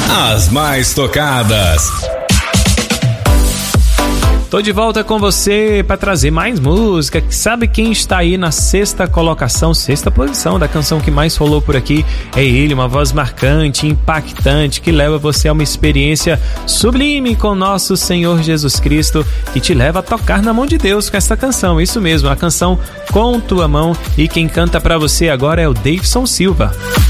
As mais tocadas. Tô de volta com você para trazer mais música. Sabe quem está aí na sexta posição da canção que mais rolou por aqui? É ele, uma voz marcante, impactante, que leva você a uma experiência sublime com nosso Senhor Jesus Cristo, que te leva a tocar na mão de Deus com essa canção. Isso mesmo, a canção Com Tua Mão. E quem canta para você agora é o Davidson Silva.